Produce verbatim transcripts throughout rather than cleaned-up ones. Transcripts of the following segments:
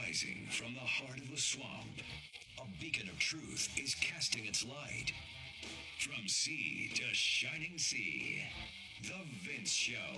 Rising from the heart of the swamp, a beacon of truth is casting its light. From sea to shining sea, The Vince Show.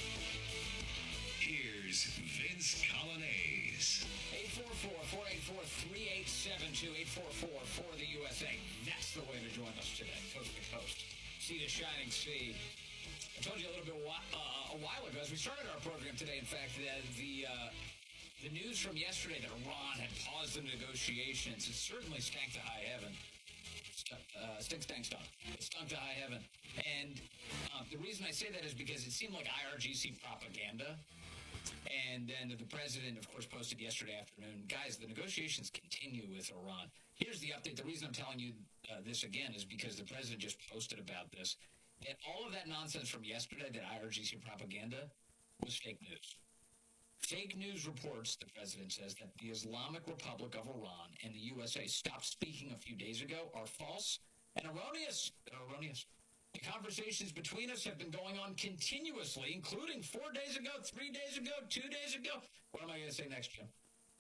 Here's Vince Colonnese. eight four four, four eight four, three eight seven two, eight four four for the U S A. That's the way to join us today, coast to coast. Sea to shining sea. I told you a little bit uh, a while ago, as we started our program today, in fact, that the uh, the news from yesterday that Iran had paused the negotiations, it certainly stank to high heaven. Uh, stink, stank, stunk. It stunk to high heaven. And uh, the reason I say that is because it seemed like I R G C propaganda. And then the president, of course, posted yesterday afternoon, guys, the negotiations continue with Iran. Here's the update. The reason I'm telling you uh, this again is because the president just posted about this. And all of that nonsense from yesterday, that I R G C propaganda, was fake news. Fake news reports, the president says, that the Islamic Republic of Iran and the U S A stopped speaking a few days ago are false and erroneous. They're erroneous. The conversations between us have been going on continuously, including four days ago, three days ago, two days ago. What am I going to say next, Jim?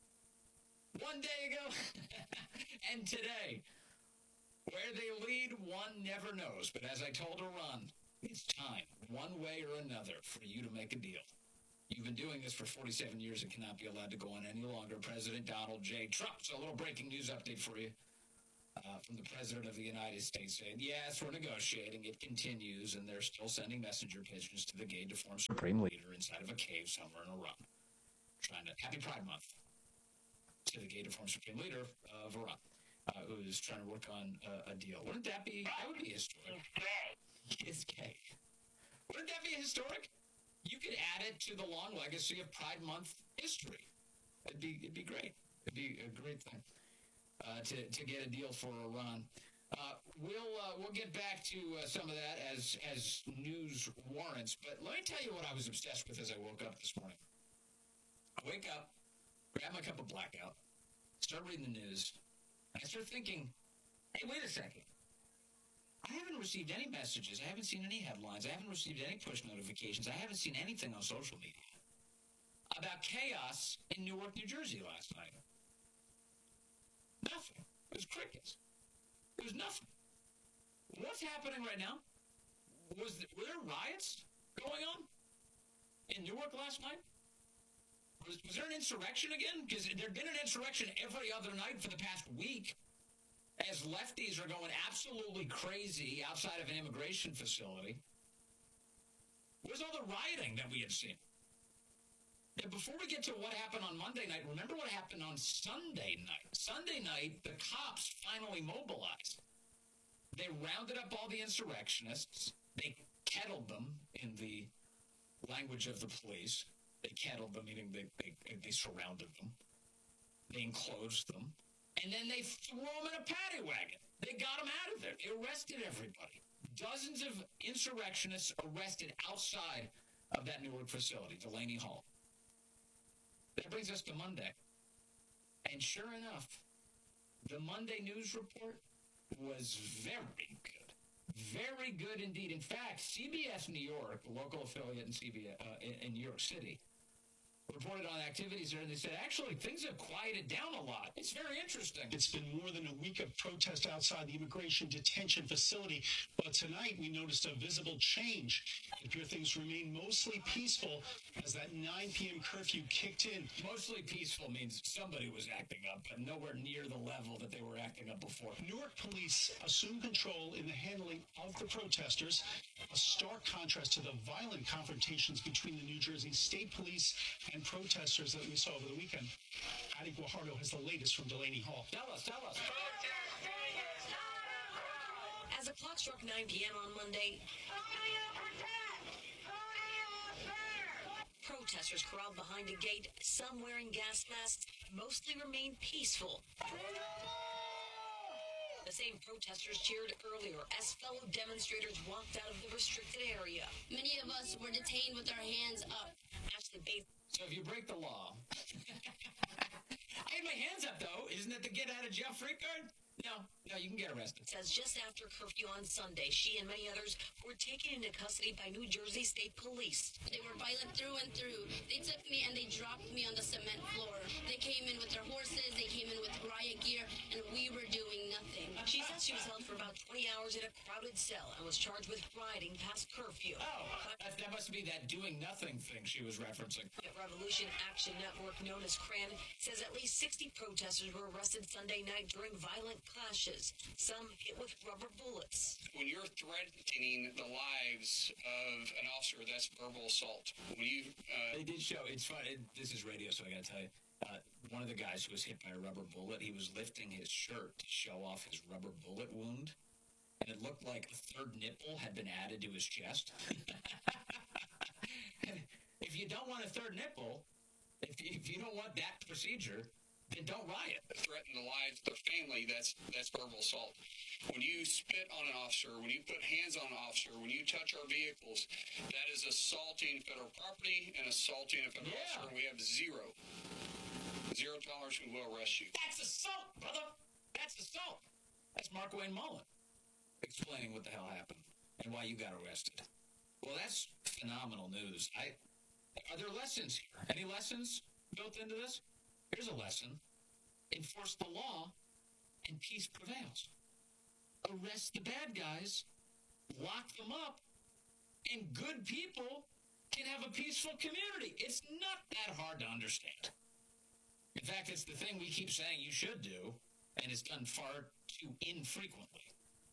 One day ago and today. Where they lead, one never knows. But as I told Iran, it's time, one way or another, for you to make a deal. You've been doing this for forty-seven years. It cannot be allowed to go on any longer. President Donald J. Trump. So a little breaking news update for you uh, from the President of the United States saying, yes, we're negotiating. It continues, and they're still sending messenger pigeons to the gate to form Supreme Leader inside of a cave somewhere in Iran. Trying to, Happy Pride Month to the gate to form Supreme Leader of Iran, uh, who is trying to work on uh, a deal. Wouldn't that be, that would be historic. It's gay. Wouldn't that be historic? You could add it to the long legacy of Pride Month history. It'd be it'd be great. It'd be a great thing uh, to to get a deal for Iran. Uh, we'll uh, we'll get back to uh, some of that as as news warrants. But let me tell you what I was obsessed with as I woke up this morning. I wake up, grab my cup of blackout, start reading the news, and I start thinking, hey, wait a second. I haven't received any messages. I haven't seen any headlines. I haven't received any push notifications. I haven't seen anything on social media about chaos in Newark, New Jersey last night. Nothing. It was crickets. It was nothing. What's happening right now? Was there, were there riots going on in Newark last night? Was, was there an insurrection again? Because there'd been an insurrection every other night for the past week, as lefties are going absolutely crazy outside of an immigration facility. Where's all the rioting that we had seen? And before we get to what happened on Monday night, remember what happened on Sunday night. Sunday night, the cops finally mobilized. They rounded up all the insurrectionists. They kettled them, in the language of the police. They kettled them, meaning they, they, they surrounded them. They enclosed them. And then they threw them in a paddy wagon. They got them out of there. They arrested everybody. Dozens of insurrectionists arrested outside of that Newark facility, Delaney Hall. That brings us to Monday. And sure enough, the Monday news report was very good. Very good indeed. In fact, C B S New York, the local affiliate in, C B S, uh, in, in New York City, reported on activities there, and they said, actually, things have quieted down a lot. It's very interesting. It's been more than a week of protest outside the immigration detention facility, but tonight we noticed a visible change. It appears things remain mostly peaceful as that nine p.m. curfew kicked in. Mostly peaceful means somebody was acting up, but nowhere near the level that they were acting up before. Newark police assumed control in the handling of the protesters, a stark contrast to the violent confrontations between the New Jersey State Police and protesters that we saw over the weekend. Adi Guajardo has the latest from Delaney Hall. Tell us, tell us. As the clock struck nine p.m. on Monday, protesters corralled behind a gate, some wearing gas masks, mostly remained peaceful. The same protesters cheered earlier as fellow demonstrators walked out of the restricted area. Many of us were detained with our hands up. Ashley Bates. So if you break the law, I had my hands up though. Isn't that the get out of jail free card? No, no, you can get arrested. Says just after curfew on Sunday, she and many others were taken into custody by New Jersey State Police. They were violent through and through. They took me and they dropped me on the cement floor. They came in with their horses, they came in with riot gear, and we were doing nothing. She says she was held for about twenty hours in a crowded cell and was charged with rioting past curfew. Oh, that, that must be that doing nothing thing she was referencing. The Revolution Action Network, known as CRAN, says at least sixty protesters were arrested Sunday night during violent clashes, some hit with rubber bullets. When you're threatening the lives of an officer, that's verbal assault. When you, uh, They did show, it's fun, it, this is radio, so I gotta tell you, uh, one of the guys who was hit by a rubber bullet, he was lifting his shirt to show off his rubber bullet wound, and it looked like a third nipple had been added to his chest. If you don't want a third nipple, if you, if you don't want that procedure, then don't riot. threaten the lives of their family, that's that's verbal assault. When you spit on an officer, when you put hands on an officer, when you touch our vehicles, that is assaulting federal property and assaulting a federal Yeah. officer, and we have zero. Zero tolerance, we will arrest you. That's assault, brother. That's assault. That's Mark Wayne Mullen explaining what the hell happened and why you got arrested. Well, that's phenomenal news. I Are there lessons here? Any lessons built into this? Here's a lesson. Enforce the law and peace prevails. Arrest the bad guys, lock them up, and good people can have a peaceful community. It's not that hard to understand. In fact, it's the thing we keep saying you should do, and it's done far too infrequently.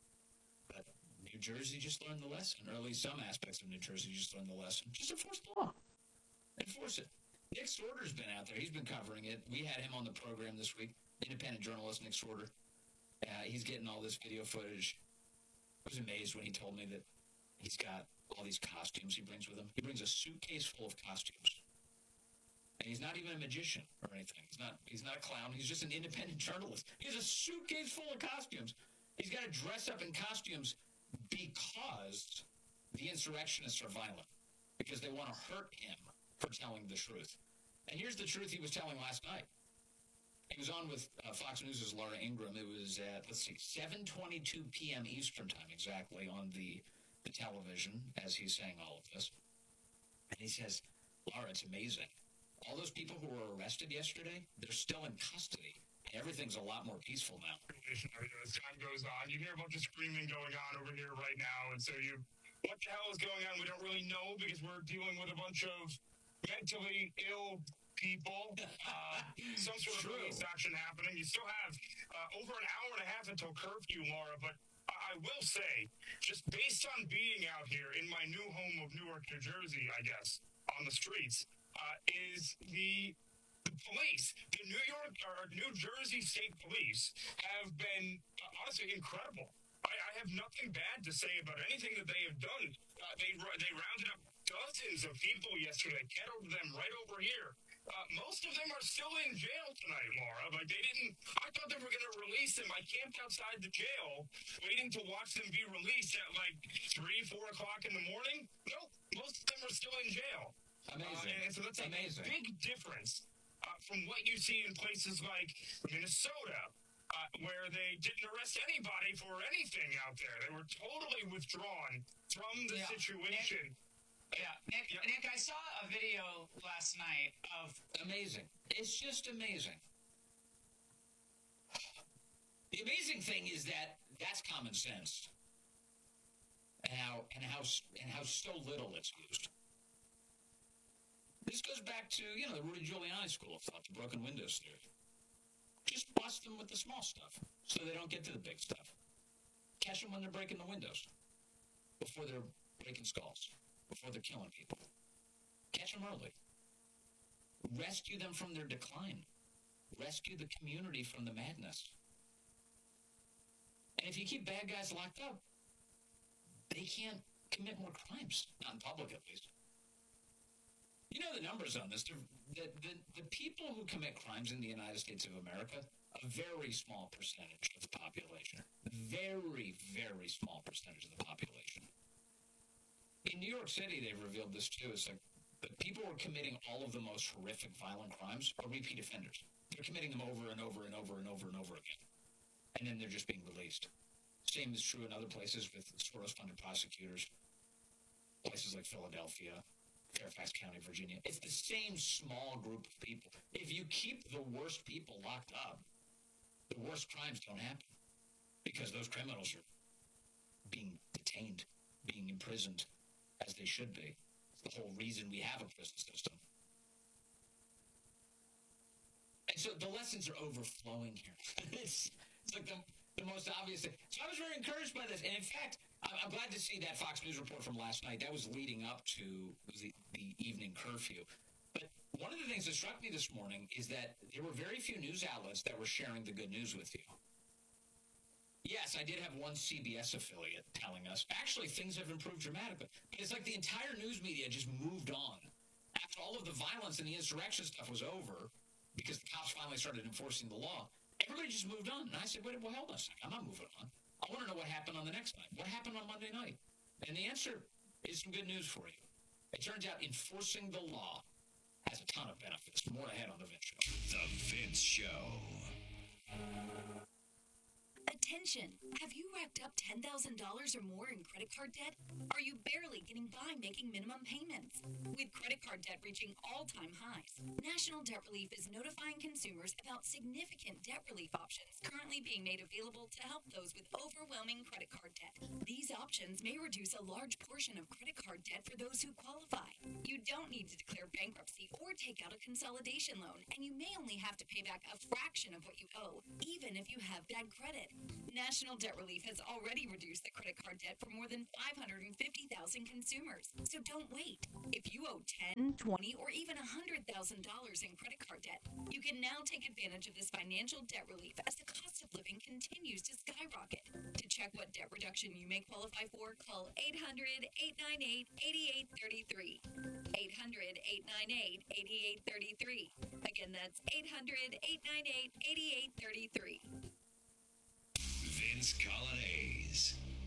But New Jersey just learned the lesson, or at least some aspects of New Jersey just learned the lesson. Just enforce the law. Enforce it. Nick Sorter's been out there. He's been covering it. We had him on the program this week. Independent journalist Nick Sorter. Uh, he's getting all this video footage. I was amazed when he told me that he's got all these costumes he brings with him. He brings a suitcase full of costumes. And he's not even a magician or anything. He's not He's not a clown. He's just an independent journalist. He has a suitcase full of costumes. He's got to dress up in costumes because the insurrectionists are violent. Because they want to hurt him for telling the truth. And here's the truth he was telling last night. He was on with uh, Fox News' Laura Ingraham. It was at, let's see, seven twenty-two p.m. Eastern time exactly on the, the television as he's saying all of this. And he says, Laura, it's amazing. All those people who were arrested yesterday, they're still in custody. Everything's a lot more peaceful now. As time goes on, you hear a bunch of screaming going on over here right now, and so you, what the hell is going on? We don't really know because we're dealing with a bunch of mentally ill people. Uh, some sort of True. police action happening. You still have uh, over an hour and a half until curfew, Laura, but I will say, just based on being out here in my new home of Newark, New Jersey, I guess, on the streets, uh, is the the police, the New York or New Jersey State Police have been uh, honestly incredible. I, I have nothing bad to say about anything that they have done. Uh, they they rounded up dozens of people yesterday, kettled them right over here. Uh, most of them are still in jail tonight, Laura. Like, they didn't, I thought they were going to release them. I camped outside the jail, waiting to watch them be released at like three, four o'clock in the morning. Nope, most of them are still in jail. Amazing. Uh, and so that's a Amazing. big difference uh, from what you see in places like Minnesota, uh, where they didn't arrest anybody for anything out there. They were totally withdrawn from the Yeah. situation. Yeah, Nick, Yeah. Nick, I saw a video last night of Amazing. It's just amazing. The amazing thing is that that's common sense. And how and how and how so little it's used. This goes back to, you know, the Rudy Giuliani school of thought, the broken windows theory. Just bust them with the small stuff so they don't get to the big stuff. Catch them when they're breaking the windows, before they're breaking skulls, before they're killing people. Catch them early. Rescue them from their decline. Rescue the community from the madness. And if you keep bad guys locked up, they can't commit more crimes. Not in public, at least. You know the numbers on this. The, the, the people who commit crimes in the United States of America, a very small percentage of the population. Very, very small percentage of the population. In New York City, they've revealed this too. It's like the people who are committing all of the most horrific, violent crimes are repeat offenders. They're committing them over and over and over and over and over again. and then they're just being released. Same is true in other places with Soros-funded prosecutors, places like Philadelphia, Fairfax County, Virginia. It's the same small group of people. If you keep the worst people locked up, the worst crimes don't happen because those criminals are being detained, being imprisoned as they should be. It's the whole reason we have a prison system. And so the lessons are overflowing here. it's, it's like the, the most obvious thing. So I was very encouraged by this. And in fact, I'm, I'm glad to see that Fox News report from last night. That was leading up to the, the evening curfew. But one of the things that struck me this morning is that there were very few news outlets that were sharing the good news with you. Yes, I did have one C B S affiliate telling us, actually, things have improved dramatically. But it's like the entire news media just moved on. After all of the violence and the insurrection stuff was over, because the cops finally started enforcing the law, everybody just moved on. And I said, wait, well, hold on a second. I'm not moving on. I want to know what happened on the next night. What happened on Monday night? And the answer is some good news for you. It turns out enforcing the law has a ton of benefits. More ahead on The Vince Show. The Vince Show. Attention! Have you racked up ten thousand dollars or more in credit card debt? Are you barely getting by making minimum payments? With credit card debt reaching all-time highs, National Debt Relief is notifying consumers about significant debt relief options currently being made available to help those with overwhelming credit card debt. These options may reduce a large portion of credit card debt for those who qualify. You don't need to declare bankruptcy or take out a consolidation loan, and you may only have to pay back a fraction of what you owe, even if you have bad credit. National Debt Relief has already reduced the credit card debt for more than five hundred fifty thousand consumers. So don't wait. If you owe ten, twenty, or even one hundred thousand dollars in credit card debt, you can now take advantage of this financial debt relief as the cost of living continues to skyrocket. To check what debt reduction you may qualify for, call eight hundred, eight nine eight, eight eight three three. eight hundred, eight nine eight, eight eight three three. Again, that's eight hundred, eight nine eight, eight eight three three. Vince Colonnade.